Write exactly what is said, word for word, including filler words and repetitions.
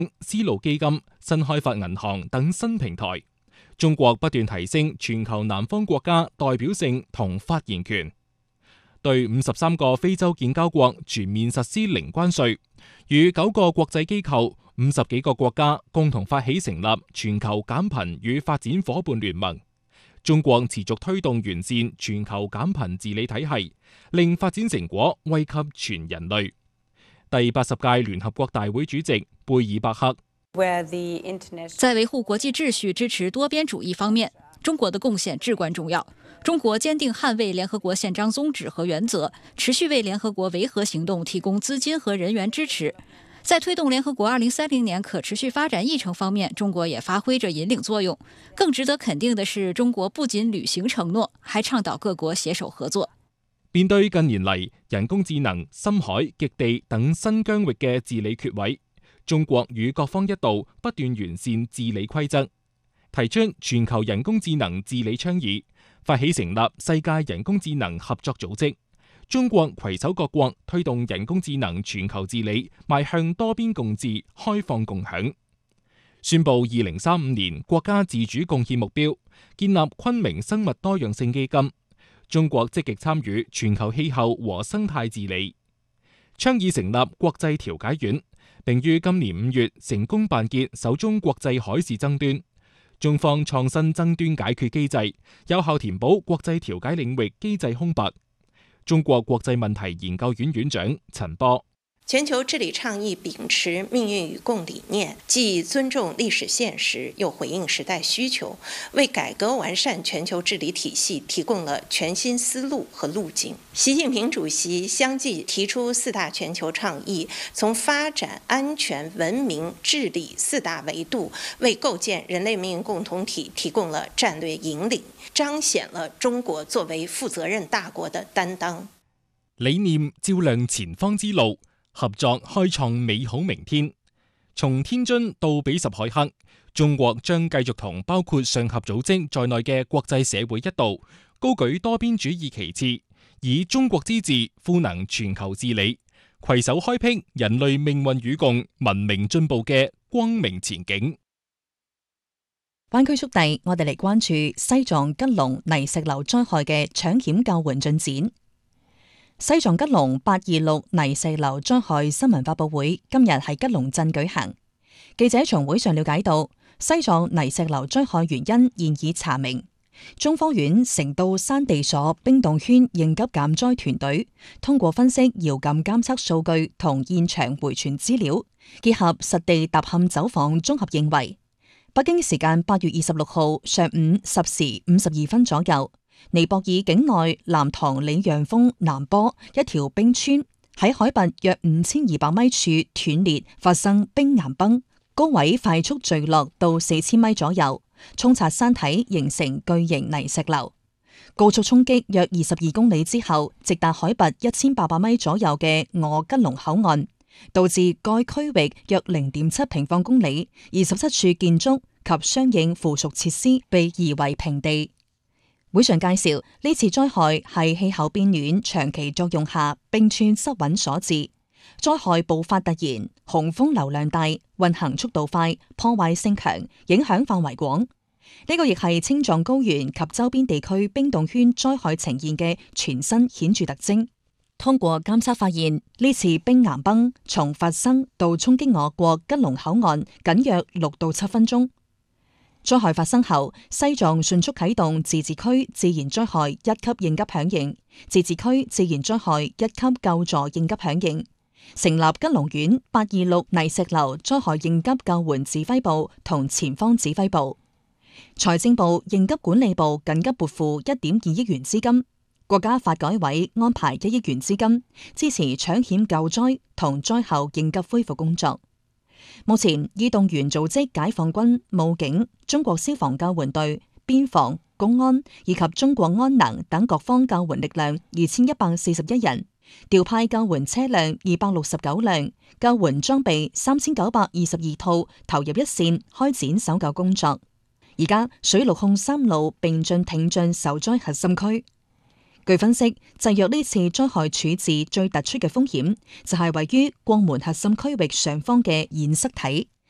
絲路基金、新開發銀行等新平台。中國不斷提升全球南方國家代表性同發言權，對五十三個非洲建交國全面實施零關稅，與九個國際機構、五十幾個國家共同發起成立全球減貧與發展夥伴聯盟。中國持續推動完善全球減貧治理體系，令發展成果惠及全人類。第八十屆聯合國大會主席貝爾伯克。 在維護國際秩序、支持多邊主義方面，中國的貢獻至關重要。中國堅定捍衛聯合國憲章宗旨和原則，持續為聯合國維和行動提供資金和人員支持。在推動聯合國二零三零年可持續發展議程方面，中國也發揮着引領作用。更值得肯定的是，中國不僅履行承諾，還倡導各國攜手合作。 面對近年嚟人工智能、深海、極地等新疆域嘅治理缺位，中國與各方一道不斷完善治理規則，提出全球人工智能治理倡議，發起成立世界人工智能合作組織。中國攜手各國推動人工智能全球治理，邁向多邊共治、開放共享。宣布二零三五年國家自主貢獻目標，建立昆明生物多樣性基金。中國積極參與全球氣候和生態治理，倡議成立國際調解院，並於今年五月成功辦結首宗國際海事爭端。中方創新爭端解決機制，有效填補國際調解領域機制空白。中國國際問題研究院院長陳波。 全球治理倡議秉持命運與共理念，既尊重歷史現實，又回應時代需求，為改革完善全球治理體系提供了全新思路和路徑。習近平主席相繼提出四大全球倡議，從發展、安全、文明、治理四大維度，為構建人類命運共同體提供了戰略引領，彰顯了中國作為負責任大國的擔當。 理念照亮前方之路，合作開創美好明天。從天津到比什凱克，中國將繼續同包括上合組織在內嘅國際社會一道，高舉多邊主義旗幟，以中國之志賦能全球治理，攜手開闢人類命運與共、文明進步嘅光明前景。 灣區速遞，我哋嚟關注西藏吉隆泥石流災害嘅搶險救援進展。西藏吉隆八二六泥石流災害新聞發佈會今日喺吉隆鎮舉行。記者從會上了解到，西藏泥石流災害原因現已查明。中科院成都山地所冰洞圈應急減災團隊通過分析遙感監測數據同現場回傳資料，結合實地踏勘走訪，綜合認為，北京時間八月二十六號上午十時五十二分左右，尼泊爾境內南塘里讓峰南坡一條冰川喺海拔約五千二百米處斷裂，發生冰岩崩，高位快速墜落到四千米左右，沖刷山體形成巨型泥石流。高速衝擊約二十二公里之後，直達海拔一千八百米左右嘅我吉隆口岸，導致該區域約零點七平方公里二十七處建築及相應附屬設施被夷為平地。會上介紹，呢次災害係氣候變暖長期作用下冰川失穩所致。災害爆發突然，洪峰流量大，運行速度快，破壞性強，影響範圍廣。呢個亦係青藏高原及周邊地區冰洞圈災害呈現嘅全新顯著特徵。通過監測發現，呢次冰岩崩從發生到衝擊我國吉隆口岸僅約六到七分鐘。災害發生後，西藏迅速啟動自治區自然災害一級應急響應、自治區自然災害一級救助應急響應，成立吉隆縣八二六泥石流災害應急救援指揮部同前方指揮部。財政部應急管理部緊急撥付一點二億元資金，國家發改委安排一億元資金，支持搶險救災同災後應急恢復工作。目前已動員組織解放軍、武警、中國消防救援隊、邊防、公安以及中國安能等各方救援力量二千一百四十一人，調派救援車輛二百六十九輛，救援裝備三千九百二十二套，投入一線開展搜救工作。而家水陸空三路並進挺進受災核心區。據分析，制約呢次災害處置最突出嘅風險，就係位於國門核心區域上方嘅堰塞體。